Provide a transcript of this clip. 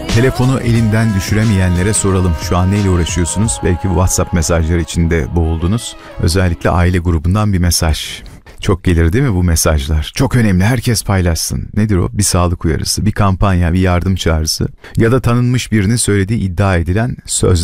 Telefonu elinden düşüremeyenlere soralım. Şu an neyle uğraşıyorsunuz? Belki WhatsApp mesajları içinde boğuldunuz. Özellikle aile grubundan bir mesaj. Çok gelir değil mi bu mesajlar? Çok önemli, herkes paylaşsın. Nedir o? Bir sağlık uyarısı, bir kampanya, bir yardım çağrısı ya da tanınmış birinin söylediği iddia edilen söz.